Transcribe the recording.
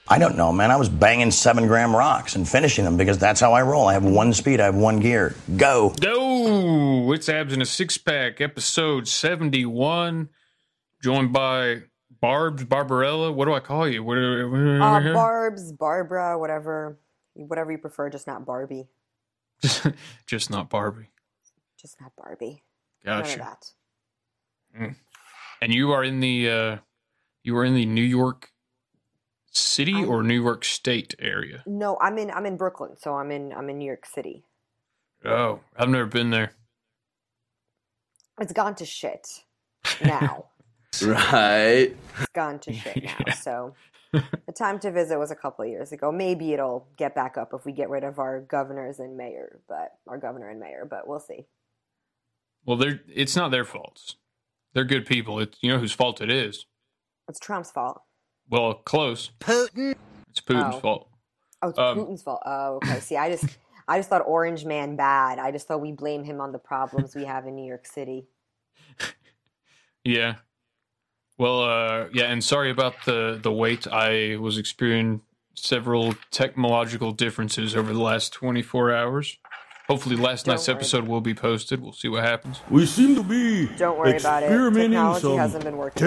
I don't know, man. I was banging 7-gram rocks and finishing them because that's how I roll. I have one speed. I have one gear. Go. Go. It's Abs in a Six-Pack, episode 71. Joined by Barbs, Barbarella. What do I call you? Barbs, Barbara, whatever you prefer, just not Barbie. Just not Barbie. Just not Barbie. Gotcha. None of that. And you are in the New York City or New York State area? No, I'm in Brooklyn, so I'm in New York City. Oh, I've never been there. It's gone to shit now. Right. It's gone to shit now. Yeah. So the time to visit was a couple of years ago. Maybe it'll get back up if we get rid of our governor and mayor, but we'll see. Well, it's not their fault. They're good people. You know whose fault it is? It's Trump's fault. Well, close. Putin. It's Putin's fault. Oh, it's Putin's fault. Oh, okay. See, I just thought Orange Man bad. I just thought we blame him on the problems we have in New York City. Yeah. Well, yeah, and sorry about the wait. I was experiencing several technological differences over the last 24 hours. Hopefully last night's episode will be posted. We'll see what happens. We seem to be Don't worry about it. experimenting Technology some hasn't been working.